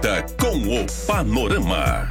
volta com o Panorama.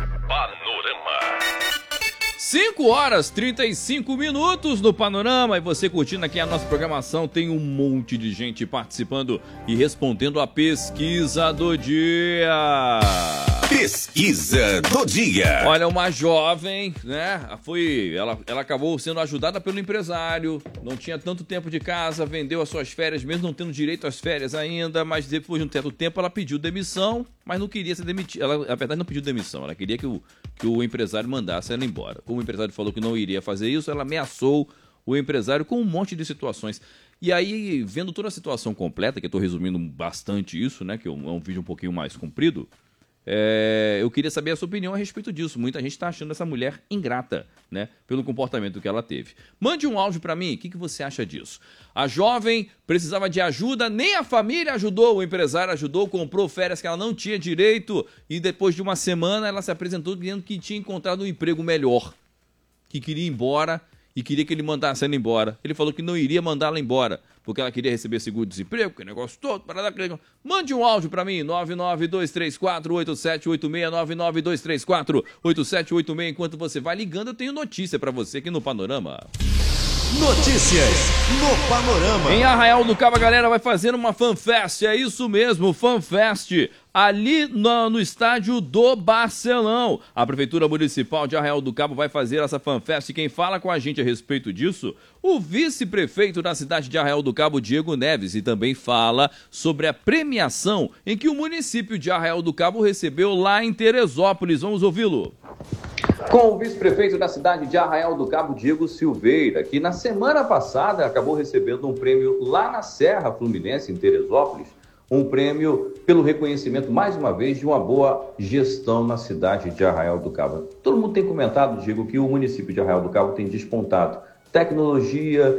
5h35 no Panorama, e você curtindo aqui a nossa programação. Tem um monte de gente participando e respondendo a pesquisa do dia. Pesquisa do dia. Olha, uma jovem, né, ela acabou sendo ajudada pelo empresário, não tinha tanto tempo de casa, vendeu as suas férias, mesmo não tendo direito às férias ainda, mas depois de um certo tempo ela pediu demissão, mas não queria ser demitida. Ela, na verdade, não pediu demissão, ela queria que o empresário mandasse ela embora. Como o empresário falou que não iria fazer isso, ela ameaçou o empresário com um monte de situações. E aí, vendo toda a situação completa, que eu estou resumindo bastante isso, né, que é um vídeo um pouquinho mais comprido, eu queria saber a sua opinião a respeito disso. Muita gente está achando essa mulher ingrata, né, pelo comportamento que ela teve. Mande um áudio para mim, o que você acha disso? A jovem precisava de ajuda, nem a família ajudou, o empresário ajudou, comprou férias que ela não tinha direito, e depois de uma semana ela se apresentou dizendo que tinha encontrado um emprego melhor, que queria ir embora e queria que ele mandasse ela embora. Ele falou que não iria mandá-la embora, porque ela queria receber seguro-desemprego, que negócio todo. Mande um áudio para mim, 992348786, 992348786. Enquanto você vai ligando, eu tenho notícia para você aqui no Panorama. Notícias no Panorama. Em Arraial do Cabo, a galera vai fazer uma FanFest, é isso mesmo, FanFest, ali no estádio do Barcelão. A Prefeitura Municipal de Arraial do Cabo vai fazer essa FanFest. Quem fala com a gente a respeito disso, o vice-prefeito da cidade de Arraial do Cabo, Diego Neves, e também fala sobre a premiação em que o município de Arraial do Cabo recebeu lá em Teresópolis. Vamos ouvi-lo. Com o vice-prefeito da cidade de Arraial do Cabo, Diego Silveira, que na semana passada acabou recebendo um prêmio lá na Serra Fluminense, em Teresópolis, um prêmio pelo reconhecimento, mais uma vez, de uma boa gestão na cidade de Arraial do Cabo. Todo mundo tem comentado, Diego, que o município de Arraial do Cabo tem despontado tecnologia,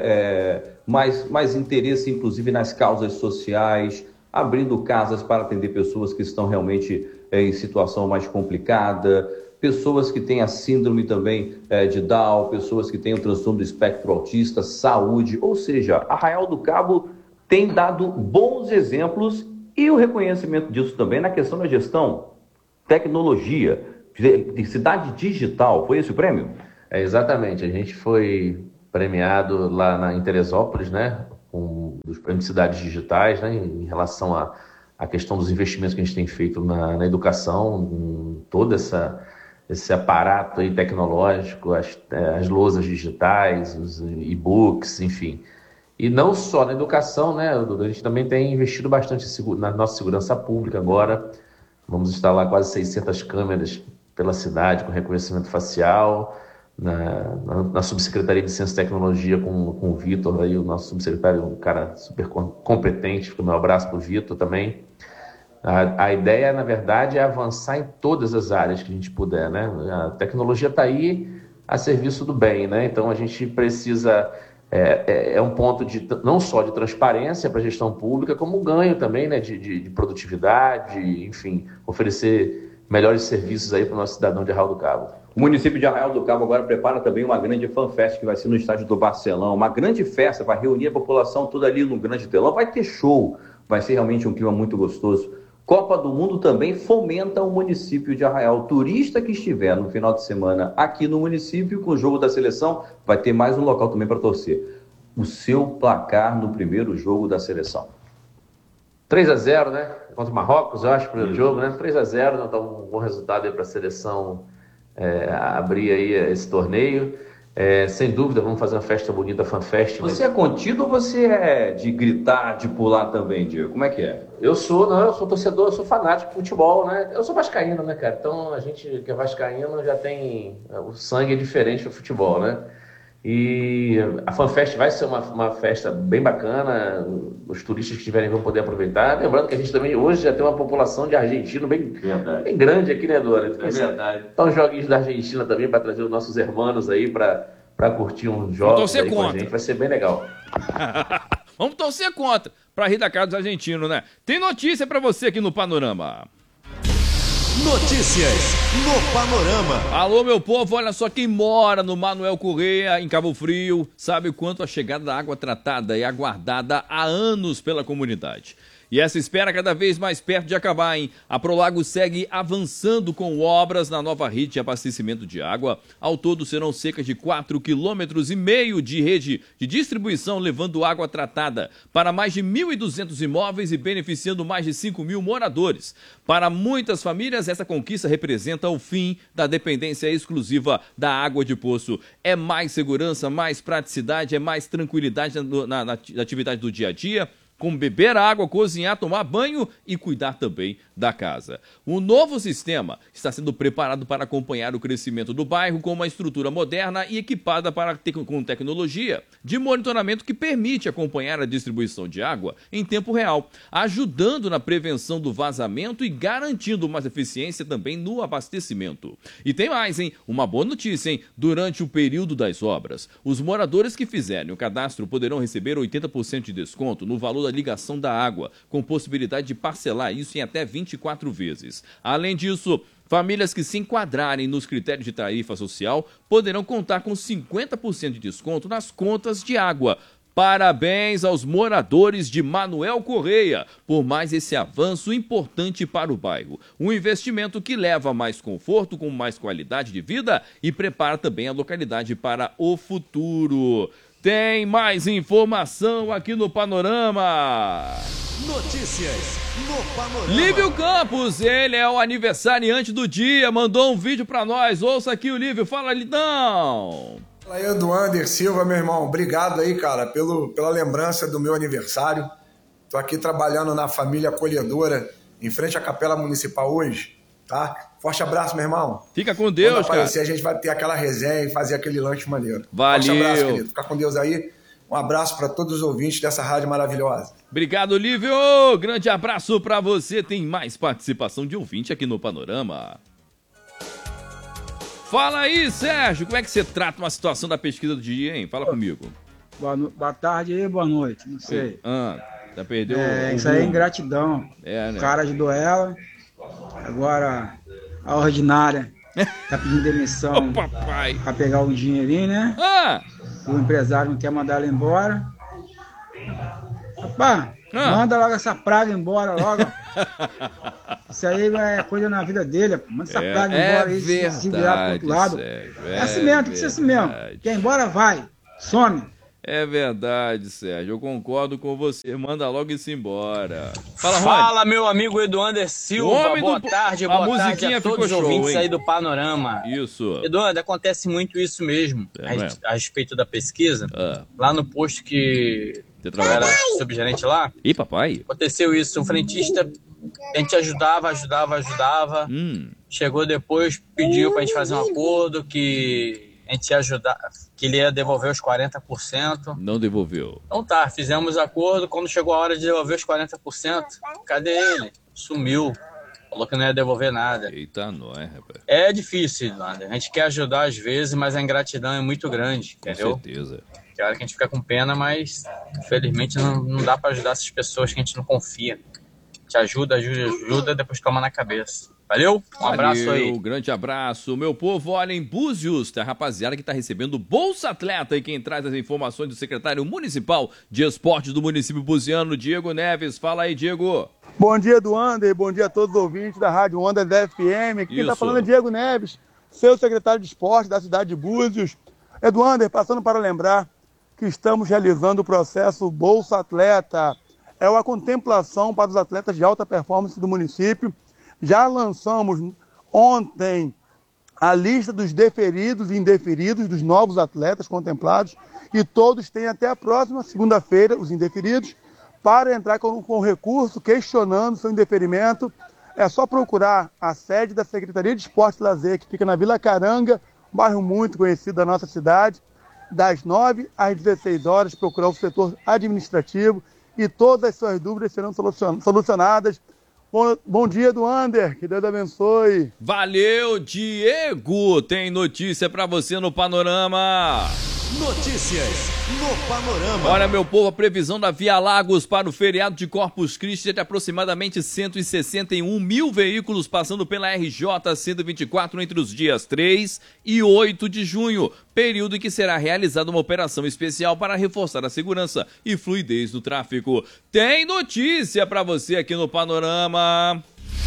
mais interesse, inclusive, nas causas sociais, abrindo casas para atender pessoas que estão realmente em situação mais complicada, pessoas que têm a síndrome também de Down, pessoas que têm o transtorno do espectro autista, saúde, ou seja, Arraial do Cabo tem dado bons exemplos e o reconhecimento disso também na questão da gestão, tecnologia, de cidade digital. Foi esse o prêmio? Exatamente, a gente foi premiado lá em Teresópolis, né, com os prêmios de cidades digitais, né, em relação à questão dos investimentos que a gente tem feito na educação, todo esse aparato aí tecnológico, as lousas digitais, os e-books, enfim. E não só na educação, né? A gente também tem investido bastante na nossa segurança pública agora. Vamos instalar quase 600 câmeras pela cidade com reconhecimento facial. Na Subsecretaria de Ciência e Tecnologia com o Vitor, aí, o nosso subsecretário, um cara super competente. Fica o meu abraço para o Vitor também. A ideia, na verdade, é avançar em todas as áreas que a gente puder, né? A tecnologia está aí a serviço do bem, né? Então a gente precisa... É um ponto não só de transparência para a gestão pública, como ganho também, né, de produtividade, enfim, oferecer melhores serviços aí para o nosso cidadão de Arraial do Cabo. O município de Arraial do Cabo agora prepara também uma grande FanFest que vai ser no estádio do Barcelão, uma grande festa, vai reunir a população toda ali no grande telão, vai ter show, vai ser realmente um clima muito gostoso. Copa do Mundo também fomenta o município de Arraial. O turista que estiver no final de semana aqui no município com o jogo da seleção vai ter mais um local também para torcer. O seu placar no primeiro jogo da seleção. 3-0, né? Contra o Marrocos, eu acho, primeiro jogo, né? 3-0, então um bom resultado aí para a seleção abrir aí esse torneio. Sem dúvida, vamos fazer uma festa bonita, FanFest. Você é contido ou você é de gritar, de pular também, Diego? Como é que é? Eu sou torcedor, eu sou fanático de futebol, né? Eu sou vascaíno, né, cara? Então, a gente que é vascaíno já tem... O sangue é diferente do futebol, né? E a FanFest vai ser uma festa bem bacana, os turistas que estiverem vão poder aproveitar. Lembrando que a gente também hoje já tem uma população de argentino bem grande aqui, né, Dora? É verdade. Então, joguinhos da Argentina também para trazer os nossos irmãos aí para curtir uns jogos aí com a gente. Vai ser bem legal. Vamos torcer contra, para rir da cara dos argentinos, né? Tem notícia para você aqui no Panorama. Notícias no Panorama. Alô, meu povo, olha só, quem mora no Manuel Correia, em Cabo Frio, sabe o quanto a chegada da água tratada é aguardada há anos pela comunidade. E essa espera cada vez mais perto de acabar, hein? A Prolago segue avançando com obras na nova rede de abastecimento de água. Ao todo serão cerca de 4,5 km de rede de distribuição levando água tratada para mais de 1.200 imóveis e beneficiando mais de 5.000 moradores. Para muitas famílias, essa conquista representa o fim da dependência exclusiva da água de poço. É mais segurança, mais praticidade, é mais tranquilidade na atividade do dia a dia, como beber água, cozinhar, tomar banho e cuidar também da casa. O novo sistema está sendo preparado para acompanhar o crescimento do bairro com uma estrutura moderna e equipada com tecnologia de monitoramento que permite acompanhar a distribuição de água em tempo real, ajudando na prevenção do vazamento e garantindo mais eficiência também no abastecimento. E tem mais, hein? Uma boa notícia, hein? Durante o período das obras, os moradores que fizerem o cadastro poderão receber 80% de desconto no valor da ligação da água, com possibilidade de parcelar isso em até 24 vezes. Além disso, famílias que se enquadrarem nos critérios de tarifa social poderão contar com 50% de desconto nas contas de água. Parabéns aos moradores de Manuel Correia por mais esse avanço importante para o bairro. Um investimento que leva mais conforto, com mais qualidade de vida e prepara também a localidade para o futuro. Tem mais informação aqui no Panorama. Notícias no Panorama. Lívio Campos, ele é o aniversariante do dia, mandou um vídeo pra nós. Ouça aqui o Lívio, fala, Lidão. Fala aí, Eduander Silva, meu irmão. Obrigado aí, cara, pela lembrança do meu aniversário. Tô aqui trabalhando na família acolhedora, em frente à Capela Municipal hoje, tá? Forte abraço, meu irmão. Fica com Deus, quando aparecer, cara. A gente vai ter aquela resenha e fazer aquele lanche maneiro. Valeu. Forte abraço, querido. Fica com Deus aí. Um abraço para todos os ouvintes dessa rádio maravilhosa. Obrigado, Lívio. Grande abraço pra você. Tem mais participação de ouvinte aqui no Panorama. Fala aí, Sérgio. Como é que você trata uma situação da pesquisa do dia, hein? Fala comigo. Boa tarde e boa noite. Não sei. Já perdeu isso aí é ingratidão. Né? O cara ajudou ela. Agora a ordinária tá pedindo demissão pra pegar um dinheirinho, né? O empresário não quer mandar ela embora. Rapaz, manda logo essa praga embora logo. Isso aí é coisa na vida dele. Manda essa praga embora e se virar pro outro lado. É assim mesmo, tem que ser assim mesmo. Quer ir embora, vai. Some. É verdade, Sérgio. Eu concordo com você. Manda logo isso embora. Fala, Rony. Fala, meu amigo Eduander Silva. Boa tarde a todos os ouvintes aí do Panorama. Isso. Eduander, acontece muito isso mesmo. A respeito da pesquisa. Lá no posto que eu era subgerente lá. Ih, papai. Aconteceu isso. Um frentista, a gente ajudava. Chegou depois, pediu pra gente fazer um acordo que a gente ia ajudar, que ele ia devolver os 40%. Não devolveu. Então tá, fizemos acordo. Quando chegou a hora de devolver os 40%, cadê ele? Sumiu. Falou que não ia devolver nada. Eita, nós, rapaz. É difícil, Eduardo. A gente quer ajudar às vezes, mas a ingratidão é muito grande, entendeu? Com certeza. Tem hora que a gente fica com pena, mas infelizmente não dá pra ajudar essas pessoas que a gente não confia. A gente ajuda, depois toma na cabeça. Valeu? Um abraço aí. Um grande abraço. Meu povo, olha, em Búzios, tá a rapaziada que tá recebendo Bolsa Atleta, e quem traz as informações do secretário municipal de esportes do município buziano, Diego Neves. Fala aí, Diego. Bom dia, Eduander. Bom dia a todos os ouvintes da Rádio Ondas FM. Aqui quem tá falando é Diego Neves, seu secretário de esporte da cidade de Búzios. Eduander, passando para lembrar que estamos realizando o processo Bolsa Atleta. É uma contemplação para os atletas de alta performance do município. Já lançamos ontem a lista dos deferidos e indeferidos dos novos atletas contemplados e todos têm até a próxima segunda-feira, os indeferidos, para entrar com recurso questionando seu indeferimento. É só procurar a sede da Secretaria de Esporte e Lazer, que fica na Vila Caranga, um bairro muito conhecido da nossa cidade, das 9 às 16 horas, procurar o setor administrativo e todas as suas dúvidas serão solucionadas. Bom dia, Eduander, que Deus abençoe. Valeu, Diego. Tem notícia pra você no Panorama. Notícias no Panorama. Olha, meu povo, a previsão da Via Lagos para o feriado de Corpus Christi é de aproximadamente 161 mil veículos passando pela RJ 124 entre os dias 3 e 8 de junho, período em que será realizada uma operação especial para reforçar a segurança e fluidez do tráfego. Tem notícia para você aqui no Panorama.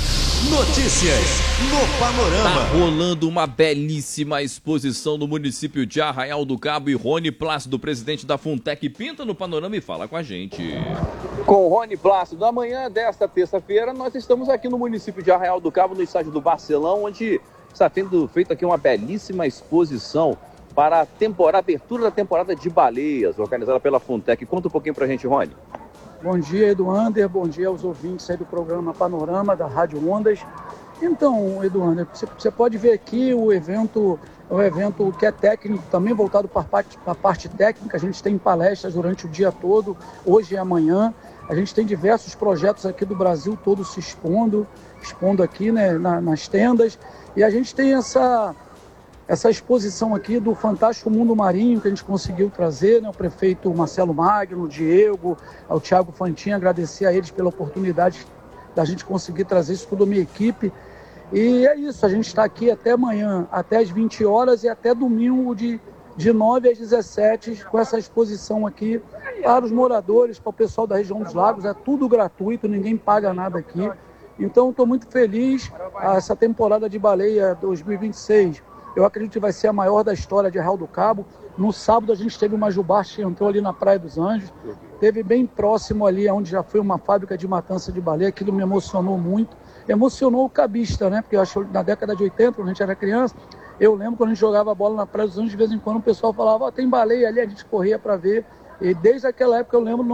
Notícias no Panorama. Tá rolando uma belíssima exposição no município de Arraial do Cabo e Rony Plácido, presidente da Funtec, pinta no Panorama e fala com a gente. Com o Rony Plácido, amanhã desta terça-feira, nós estamos aqui no município de Arraial do Cabo, no estádio do Barcelão, onde está sendo feita aqui uma belíssima exposição para a abertura da temporada de baleias, organizada pela Funtec. Conta um pouquinho pra gente, Rony. Bom dia, Eduander. Bom dia aos ouvintes aí do programa Panorama da Rádio Ondas. Então, Eduander, você pode ver aqui o evento que é técnico, também voltado para a parte técnica. A gente tem palestras durante o dia todo, hoje e amanhã. A gente tem diversos projetos aqui do Brasil todo se expondo aqui, né, nas tendas. E a gente tem essa exposição aqui do fantástico mundo marinho que a gente conseguiu trazer, né? O prefeito Marcelo Magno, o Diego, ao Thiago Fantin, agradecer a eles pela oportunidade da gente conseguir trazer isso tudo à minha equipe. E é isso, a gente está aqui até amanhã, até às 20 horas e até domingo de 9 às 17 com essa exposição aqui para os moradores, para o pessoal da região dos lagos. É tudo gratuito, ninguém paga nada aqui. Então estou muito feliz. Essa temporada de baleia 2026 eu acredito que vai ser a maior da história de Arraial do Cabo. No sábado a gente teve uma jubarte que entrou ali na Praia dos Anjos. Teve bem próximo ali, onde já foi uma fábrica de matança de baleia. Aquilo me emocionou muito. Emocionou o cabista, né? Porque eu acho que na década de 80, quando a gente era criança, eu lembro quando a gente jogava bola na Praia dos Anjos, de vez em quando o pessoal falava, tem baleia ali, a gente corria para ver. E desde aquela época, eu lembro,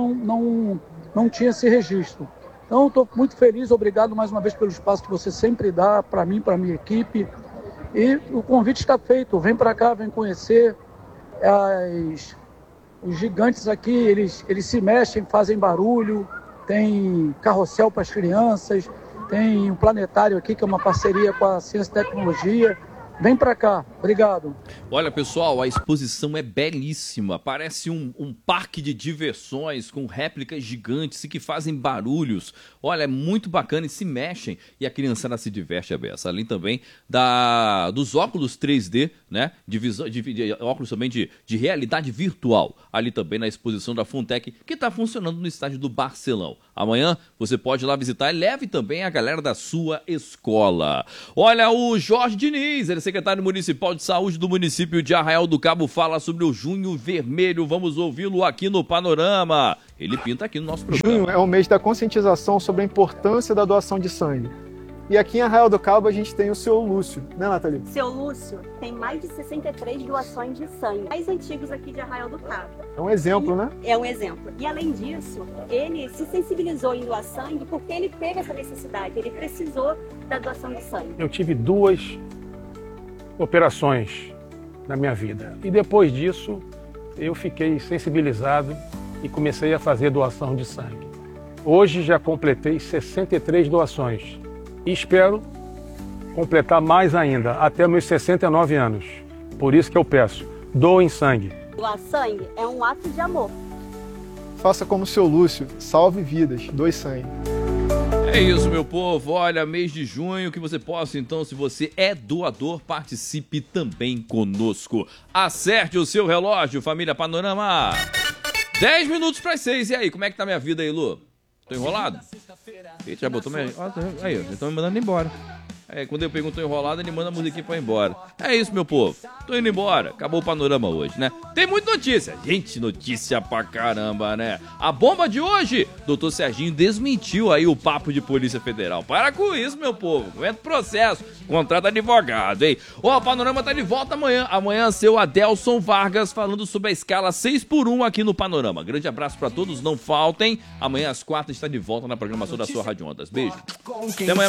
não tinha esse registro. Então, estou muito feliz. Obrigado mais uma vez pelo espaço que você sempre dá para mim, para a minha equipe. E o convite está feito, vem para cá, vem conhecer. Os gigantes aqui, eles se mexem, fazem barulho, tem carrossel para as crianças, tem um planetário aqui que é uma parceria com a Ciência e Tecnologia. Vem pra cá, obrigado. Olha, pessoal, a exposição é belíssima, parece um parque de diversões com réplicas gigantes e que fazem barulhos. Olha, é muito bacana e se mexem e a criançada se diverte a beça. Além também dos óculos 3D, né, de óculos também de realidade virtual, ali também na exposição da Funtec, que está funcionando no estádio do Barcelão. Amanhã você pode ir lá visitar e leve também a galera da sua escola. Olha, o Jorge Diniz, ele é secretário municipal de saúde do município de Arraial do Cabo, fala sobre o Junho Vermelho. Vamos ouvi-lo aqui no Panorama. Ele pinta aqui no nosso programa. Junho é o mês da conscientização sobre a importância da doação de sangue. E aqui em Arraial do Cabo a gente tem o seu Lúcio, né, Nathalie? Seu Lúcio tem mais de 63 doações de sangue, mais antigos aqui de Arraial do Cabo. É um exemplo, né? É um exemplo. E além disso, ele se sensibilizou em doar sangue porque ele teve essa necessidade, ele precisou da doação de sangue. Eu tive 2 operações na minha vida. E depois disso, eu fiquei sensibilizado e comecei a fazer doação de sangue. Hoje já completei 63 doações. E espero completar mais ainda, até meus 69 anos. Por isso que eu peço, doem sangue. Doar sangue é um ato de amor. Faça como o seu Lúcio, salve vidas, doe sangue. É isso, meu povo. Olha, mês de junho, que você possa, então, se você é doador, participe também conosco. Acerte o seu relógio, família Panorama. 10 minutos para as 6. E aí, como é que tá minha vida aí, Lu? Tô enrolado? Eita, já botou minha... Aí, ó, estão me mandando embora. Aí, quando eu pergunto enrolado, ele manda a musiquinha pra ir embora. É isso, meu povo. Tô indo embora. Acabou o Panorama hoje, né? Tem muita notícia. Gente, notícia pra caramba, né? A bomba de hoje, Dr. Serginho desmentiu aí o papo de Polícia Federal. Para com isso, meu povo. Aguenta o processo. Contrata advogado, hein? Ó, o Panorama tá de volta amanhã. Amanhã, seu Adelson Vargas falando sobre a escala 6x1 aqui no Panorama. Grande abraço pra todos. Não faltem. Amanhã às 4 está de volta na programação da sua Rádio Ondas. Beijo. Até amanhã.